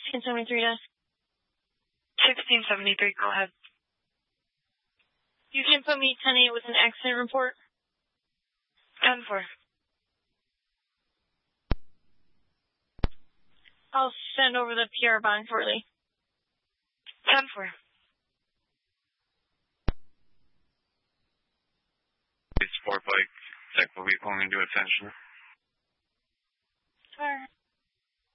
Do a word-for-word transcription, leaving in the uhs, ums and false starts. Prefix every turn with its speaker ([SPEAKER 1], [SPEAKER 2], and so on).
[SPEAKER 1] sixteen seventy-three desk.
[SPEAKER 2] sixteen seventy-three, go ahead.
[SPEAKER 1] You can put me ten eight with an accident report.
[SPEAKER 2] ten four.
[SPEAKER 1] I'll send over the P R bond shortly.
[SPEAKER 2] ten four.
[SPEAKER 3] It's four bike, tech will be pulling into attention.